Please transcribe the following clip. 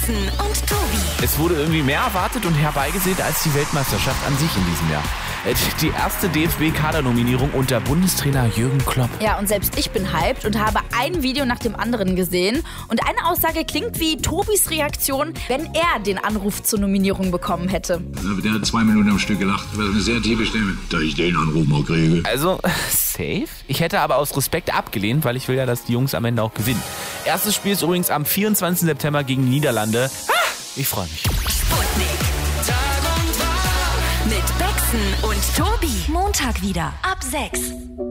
Becksen und Tobi. Es wurde irgendwie mehr erwartet und herbeigesehnt als die Weltmeisterschaft an sich in diesem Jahr. Die erste DFB-Kadernominierung unter Bundestrainer Jürgen Klopp. Ja, und selbst ich bin hyped und habe ein Video nach dem anderen gesehen. Und eine Aussage klingt wie Tobis Reaktion, wenn er den Anruf zur Nominierung bekommen hätte. Der hat 2 Minuten am Stück gelacht. Das war eine sehr tiefe Stimme. Da ich den Anruf mal kriege. Also, safe. Ich hätte aber aus Respekt abgelehnt, weil ich will ja, dass die Jungs am Ende auch gewinnen. Erstes Spiel ist übrigens am 24. September gegen die Niederlande. Ich freue mich. Sputnik. Tag und Tag. Mit Becksen und Tobi. Montag wieder ab 6.